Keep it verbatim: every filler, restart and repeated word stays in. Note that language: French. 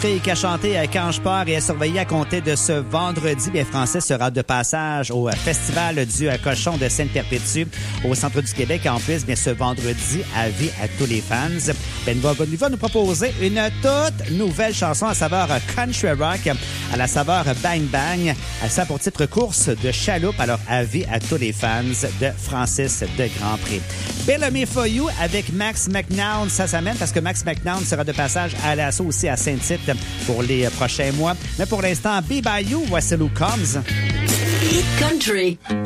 Et qui a chanté Quand je pars et est surveillé à compter de ce vendredi. Bien, Francis sera de passage au festival du Cochon de Sainte-Perpétue au centre du Québec. En plus, bien, ce vendredi, avis à tous les fans. Ben, il va, il va nous proposer une toute nouvelle chanson à saveur country rock, à la saveur bang bang, à ça pour titre course de chaloupe. Alors, avis à tous les fans de Francis de Grandpré. Bellamy for You avec Max McNown, ça s'amène parce que Max McNown sera de passage à l'assaut aussi à Saint-Tite pour les prochains mois. Mais pour l'instant, Be By You, voici Lou Combs. Hit Country.